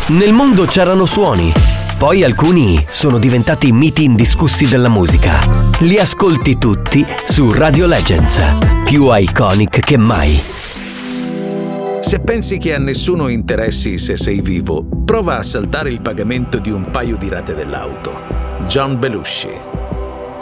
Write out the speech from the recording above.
Nel mondo c'erano suoni, poi alcuni sono diventati miti indiscussi della musica. Li ascolti tutti su Radio Legends, più iconic che mai. Se pensi che a nessuno interessi se sei vivo, prova a saltare il pagamento di un paio di rate dell'auto. John Belushi.